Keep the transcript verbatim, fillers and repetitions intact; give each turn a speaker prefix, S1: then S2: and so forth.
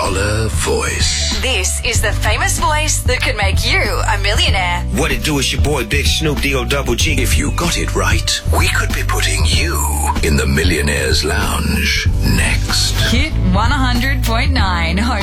S1: Dollar voice.
S2: This is the famous voice that could make you a millionaire.
S3: What it do, is your boy Big Snoop D O Double G.
S1: If you got it right, we could be putting you in the Millionaire's Lounge next.
S2: Hit one hundred point nine.